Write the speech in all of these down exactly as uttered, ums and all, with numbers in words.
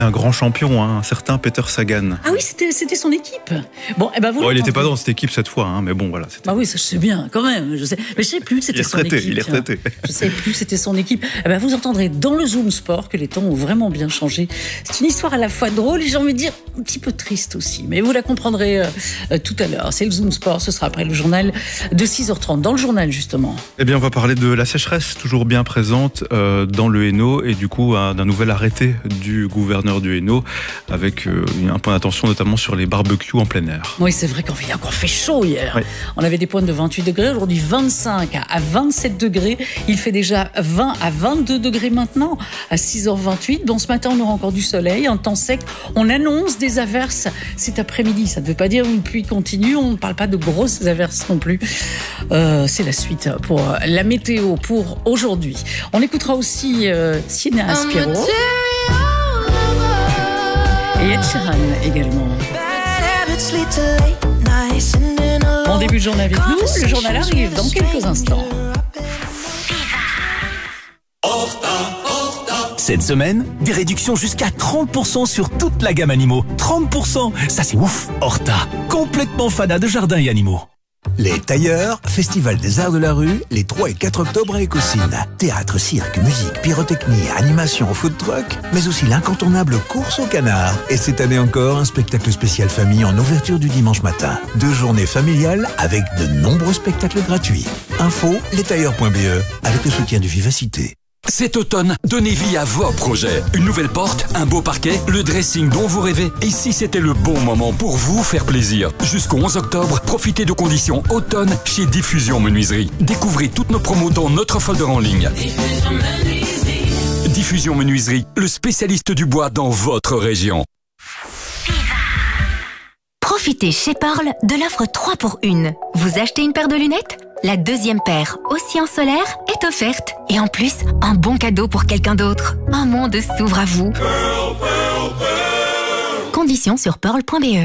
Un grand champion, hein, un certain Peter Sagan. Ah oui, c'était, c'était son équipe. Bon, eh ben vous. Oh, il n'était pas dans cette équipe cette fois, hein, mais bon, voilà. C'était... Bah oui, ça je sais bien, quand même. Je sais, mais je sais plus que c'était son équipe. Il est retraité. Je sais plus que c'était son équipe. Eh ben vous entendrez dans le Zoom Sport que les temps ont vraiment bien changé. C'est une histoire à la fois drôle et j'ai envie de dire un petit peu triste aussi. Mais vous la comprendrez euh, tout à l'heure. C'est le Zoom Sport. Ce sera après le journal de six heures trente. Dans le journal justement. Eh bien, on va parler de la sécheresse toujours bien présente euh, dans le Hainaut et du coup euh, d'un nouvel arrêté du gouverneur du Hainaut, avec euh, un point d'attention notamment sur les barbecues en plein air. Oui, c'est vrai qu'on a encore fait chaud hier. Oui. On avait des pointes de vingt-huit degrés, aujourd'hui vingt-cinq à vingt-sept degrés. Il fait déjà vingt à vingt-deux degrés maintenant, à six heures vingt-huit. Bon, ce matin, on aura encore du soleil, un temps sec. On annonce des averses cet après-midi. Ça ne veut pas dire une pluie continue. On ne parle pas de grosses averses non plus. Euh, c'est la suite pour la météo pour aujourd'hui. On écoutera aussi euh, Sienna Aspiro. Et Ed Sheeran également. En début de journée avec nous, le journal arrive dans quelques instants. Cette semaine, des réductions jusqu'à trente pour cent sur toute la gamme animaux. trente pour cent, ça c'est ouf. Horta, complètement fanat de jardins et animaux. Les Tailleurs, Festival des Arts de la Rue, les trois et quatre octobre à Écosine. Théâtre, cirque, musique, pyrotechnie, animation, food truck, mais aussi l'incontournable course au canard. Et cette année encore, un spectacle spécial famille en ouverture du dimanche matin. Deux journées familiales avec de nombreux spectacles gratuits. Info, lestailleurs point b e, avec le soutien de Vivacité. Cet automne, donnez vie à vos projets. Une nouvelle porte, un beau parquet, le dressing dont vous rêvez. Et si c'était le bon moment pour vous faire plaisir? Jusqu'au onze octobre, profitez de conditions automne chez Diffusion Menuiserie. Découvrez toutes nos promos dans notre folder en ligne. Diffusion Menuiserie. Diffusion Menuiserie, le spécialiste du bois dans votre région. Profitez chez Pearl de l'offre trois pour une. Vous achetez une paire de lunettes? La deuxième paire, aussi en solaire, est offerte. Et en plus, un bon cadeau pour quelqu'un d'autre. Un monde s'ouvre à vous. Pearl, Pearl, Pearl. Conditions sur pearl point b e.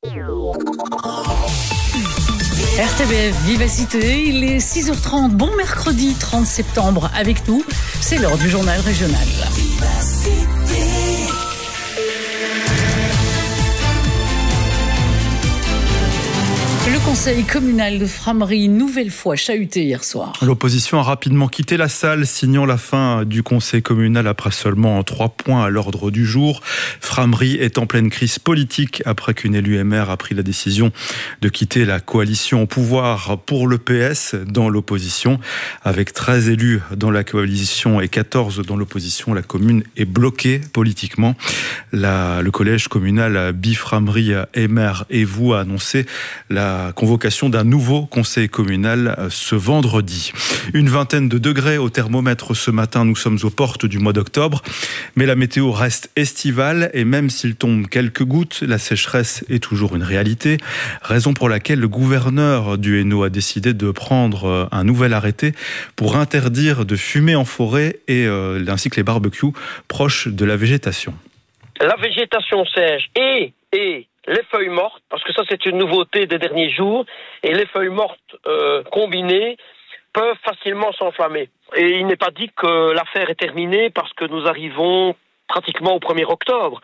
R T B F Vivacité, il est six heures trente. Bon mercredi trente septembre avec nous. C'est l'heure du journal régional. Le conseil communal de Frameries, nouvelle fois chahuté hier soir. L'opposition a rapidement quitté la salle, signant la fin du conseil communal après seulement trois points à l'ordre du jour. Frameries est en pleine crise politique après qu'une élue M R a pris la décision de quitter la coalition au pouvoir pour le P S dans l'opposition. Avec treize élus dans la coalition et quatorze dans l'opposition, la commune est bloquée politiquement. La, le collège communal Biframeries M R et vous a annoncé la La convocation d'un nouveau conseil communal ce vendredi. Une vingtaine de degrés au thermomètre ce matin, nous sommes aux portes du mois d'octobre, mais la météo reste estivale et même s'il tombe quelques gouttes, la sécheresse est toujours une réalité, raison pour laquelle le gouverneur du Hainaut a décidé de prendre un nouvel arrêté pour interdire de fumer en forêt et euh, ainsi que les barbecues proches de la végétation. La végétation sèche et, et les feuilles mortes, parce que ça c'est une nouveauté des derniers jours, et les feuilles mortes euh, combinées peuvent facilement s'enflammer. Et il n'est pas dit que l'affaire est terminée parce que nous arrivons pratiquement au premier octobre.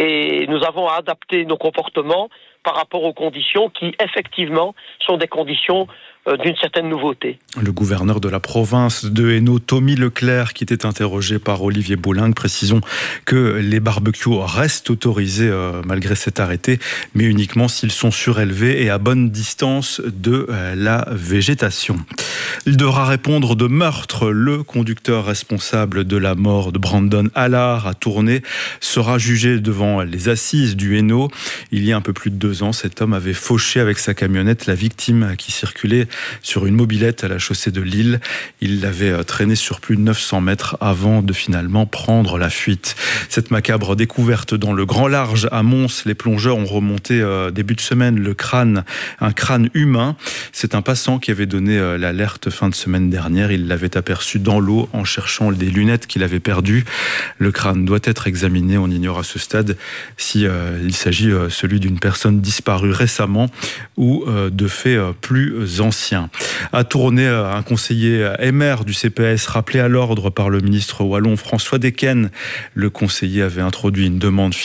Et nous avons à adapter nos comportements par rapport aux conditions qui, effectivement, sont des conditions euh, d'une certaine nouveauté. Le gouverneur de la province de Hainaut, Tommy Leclerc, qui était interrogé par Olivier Boulingue, précisons que les barbecues restent autorisés euh, malgré cet arrêté, mais uniquement s'ils sont surélevés et à bonne distance de euh, la végétation. Il devra répondre de meurtre. Le conducteur responsable de la mort de Brandon Allard à Tournai sera jugé devant les assises du Hainaut. Il y a un peu plus de deux ans, cet homme avait fauché avec sa camionnette la victime qui circulait sur une mobilette à la chaussée de Lille. Il l'avait traîné sur plus de neuf cents mètres avant de finalement prendre la fuite. Cette macabre découverte dans le Grand Large à Mons, les plongeurs ont remonté euh, début de semaine le crâne, un crâne humain. C'est un passant qui avait donné euh, l'alerte fin de semaine dernière. Il l'avait aperçu dans l'eau en cherchant des lunettes qu'il avait perdues. Le crâne doit être examiné. On ignore à ce stade si euh, il s'agit euh, celui d'une personne disparus récemment ou de faits plus anciens. À Tournai, un conseiller M R du C P S rappelé à l'ordre par le ministre wallon François Dequesne. Le conseiller avait introduit une demande